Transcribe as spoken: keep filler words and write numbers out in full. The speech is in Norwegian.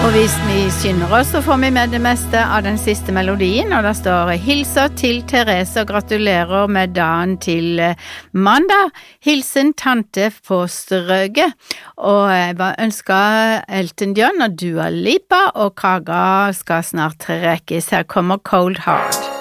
Og hvis vi skynder oss, så får vi med det meste av den siste melodien, og det står hilser til Therese og gratulerer med dagen til mandag. Hilsen tante på strøget, og jeg bare ønsker Elton John og Dua Lipa, og Kaga skal snart trekkes. Her kommer Cold Heart.